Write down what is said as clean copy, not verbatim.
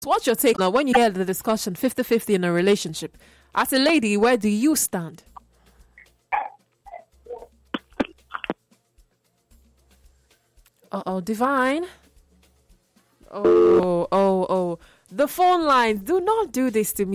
What's your take now when you hear the discussion 50-50 in a relationship? As a lady, where do you stand? Uh-oh, Divine. Oh. The phone lines. Do not do this to me.